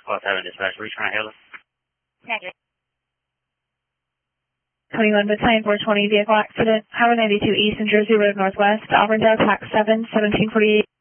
Call 7 dispatch, were you trying to hail us? Negative. 21 Battalion 420 vehicle accident, Highway 92 East and Jersey Road Northwest, Auburndale, tax 7, 1748.